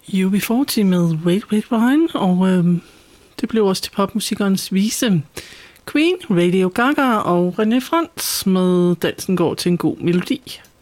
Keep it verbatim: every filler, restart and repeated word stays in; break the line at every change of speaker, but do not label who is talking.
U B fyrre med Wait, Wait Behind, og øhm, det blev også til popmusikernes vise. Queen, Radio Gaga og René Frans med Dansen går til en god melodi.